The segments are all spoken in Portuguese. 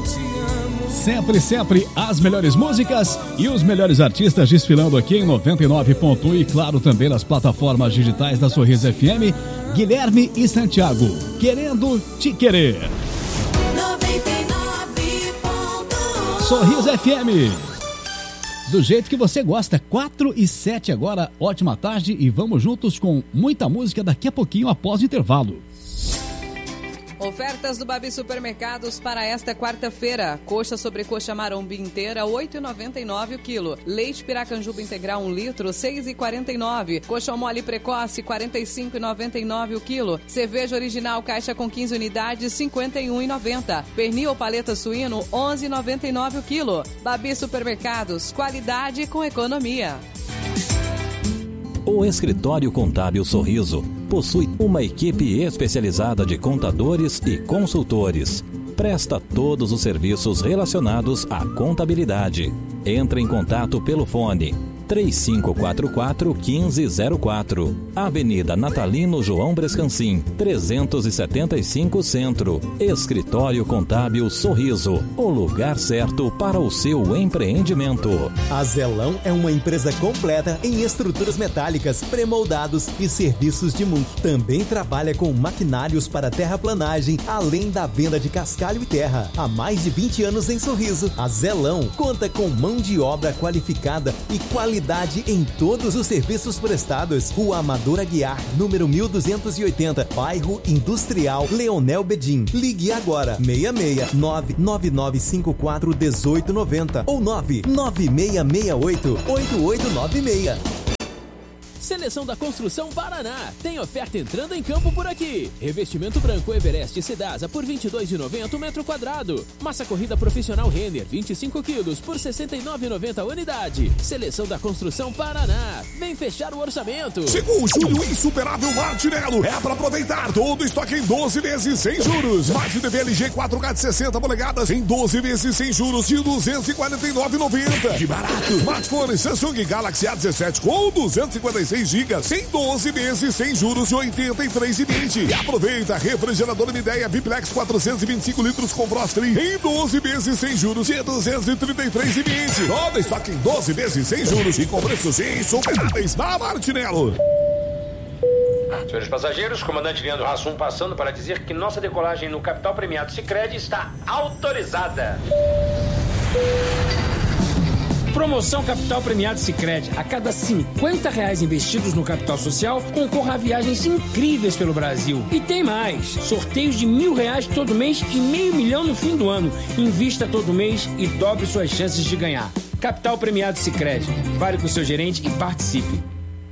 Sempre as melhores músicas e os melhores artistas desfilando aqui em 99.1 e claro também nas plataformas digitais da Sorriso FM. Guilherme e Santiago, querendo te querer. 99. Sorriso FM, do jeito que você gosta. 4:07 agora, ótima tarde e vamos juntos com muita música daqui a pouquinho após o intervalo. Ofertas do Babi Supermercados para esta quarta-feira. Coxa sobrecoxa marombi inteira, R$ 8,99 o quilo. Leite Piracanjuba integral 1 litro, R$ 6,49. Coxa mole precoce, R$ 45,99 o quilo. Cerveja original caixa com 15 unidades, R$ 51,90. Pernil ou paleta suíno, R$ 11,99 o quilo. Babi Supermercados, qualidade com economia. O Escritório Contábil Sorriso possui uma equipe especializada de contadores e consultores. Presta todos os serviços relacionados à contabilidade. Entre em contato pelo fone 3544-1504. Avenida Natalino João Brescancin, 375 Centro. Escritório Contábil Sorriso, o lugar certo para o seu empreendimento. A Zelão é uma empresa completa em estruturas metálicas, premoldados e serviços de mulch. Também trabalha com maquinários para terraplanagem, além da venda de cascalho e terra. Há mais de 20 anos em Sorriso, a Zelão conta com mão de obra qualificada e qualidade em todos os serviços prestados. Rua Amador Aguiar, número 1280, bairro Industrial, Leonel Bedin. Ligue agora, 669-9954-1890 ou 99668-8896. Seleção da Construção Paraná. Tem oferta entrando em campo por aqui. Revestimento branco Everest Sedasa por R$ 22,90 metro quadrado. Massa corrida profissional Renner 25 quilos por R$ 69,90 unidade. Seleção da Construção Paraná. Vem fechar o orçamento. Chegou o julho insuperável Martinello. É para aproveitar todo o estoque em 12 vezes sem juros. Mais de TV LG 4K de 60 polegadas em 12 vezes sem juros de R$ 249,90. Que barato! Smartphone Samsung Galaxy A17 com 256 GB em 12 meses sem juros de R$ 83,20. E aproveita refrigerador Midea Biplex 425 litros com Frost Free em 12 meses sem juros de R$ 233,20. Todo estoque em 12 vezes sem juros e com preços insuperáveis na Martinello. Senhores passageiros, comandante Leandro Hassum passando para dizer que nossa decolagem no Capital Premiado Sicredi está autorizada. Promoção Capital Premiado Sicredi. A cada R$50 investidos no capital social, concorra a viagens incríveis pelo Brasil. E tem mais. Sorteios de R$1.000 todo mês e R$500 mil no fim do ano. Invista todo mês e dobre suas chances de ganhar. Capital Premiado Sicredi. Fale com o seu gerente e participe.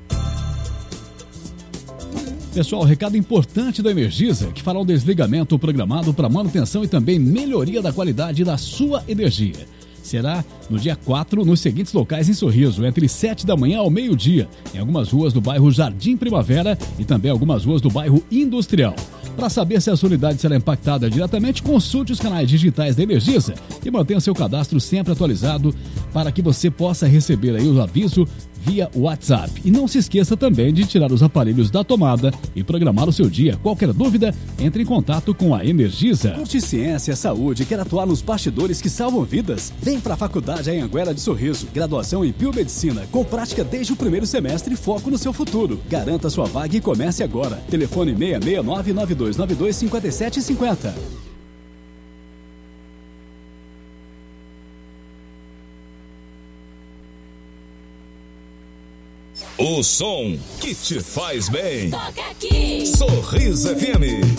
Pessoal, recado importante da Energisa, que fará o desligamento programado para manutenção e também melhoria da qualidade da sua energia. Será no dia 4, nos seguintes locais em Sorriso, entre 7 da manhã ao meio-dia, em algumas ruas do bairro Jardim Primavera e também algumas ruas do bairro Industrial. Para saber se a sua unidade será impactada diretamente, consulte os canais digitais da Energisa e mantenha seu cadastro sempre atualizado para que você possa receber aí o aviso via WhatsApp. E não se esqueça também de tirar os aparelhos da tomada e programar o seu dia. Qualquer dúvida, entre em contato com a Energisa. Curte ciência, saúde, quer atuar nos bastidores que salvam vidas? Vem para a Faculdade Anhanguera de Sorriso. Graduação em biomedicina, com prática desde o primeiro semestre e foco no seu futuro. Garanta sua vaga e comece agora. Telefone 669-9292-5750. O som que te faz bem. Toca aqui. Sorriso FM.